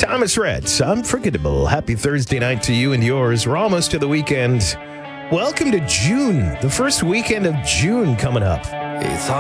Thomas Rhett's Unforgettable. Happy Thursday night to you and yours. We're almost to the weekend. Welcome to June, the first weekend of June coming up.